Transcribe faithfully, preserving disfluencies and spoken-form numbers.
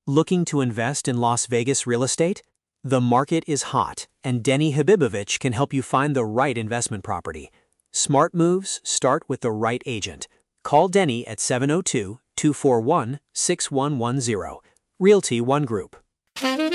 Looking to invest in Las Vegas real estate? The market is hot, and Denny Habibovich can help you find the right investment property. Smart moves start with the right agent. Call Denny at seven oh two, two four one, six one one zero. Realty One Group.